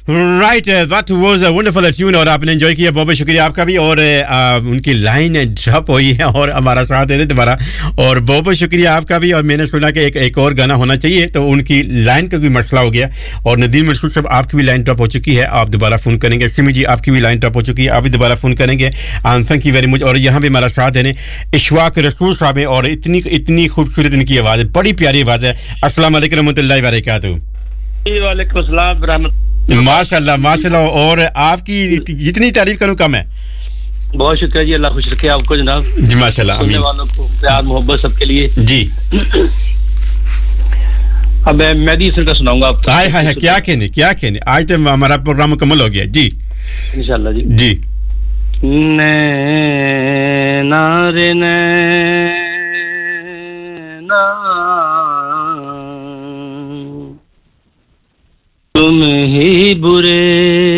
right that was a wonderful tune और आपने enjoy किया बहुत बहुत शुक्रिया आपका भी और उनकी लाइन ड्रॉप हुई है और हमारा साथ दे दे दोबारा और बहुत बहुत शुक्रिया आपका भी और मैंने सुना कि एक और गाना होना चाहिए तो उनकी लाइन का कोई मसला हो गया और नदीम मंसूर साहब आपकी भी लाइन ड्रॉप हो चुकी है आप दोबारा फोन करेंगे सिमी जी आपकी भी लाइन ड्रॉप हो चुकी है आप भी दोबारा फोन करेंगे थैंक यू वेरी मच और यहाँ भी हमारा साथ देने इशवाक रसूल साहब है और इतनी इतनी खूबसूरत इनकी आवाज़ है बड़ी प्यारी आवाज़ है अस्सलाम वालेकुम रहमतुल्लाहि व बरकातहू वालेकुम अस्सलाम रहमत माशाल्लाह माशाल्लाह और आपकी जितनी तारीफ करूं कम है बहुत शुक्रिया जी अल्लाह खुश रखे आपको जनाब जी माशाल्लाह सुनने वालों को प्यार मोहब्बत सबके लिए जी अब मैं मेहदी हसन का सुनाऊंगा आपको हाय हाय क्या कहने आज तो हमारा प्रोग्राम मुकम्मल हो गया जी इंशाल्लाह जी जी नैना रे नैना तुम ही बुरे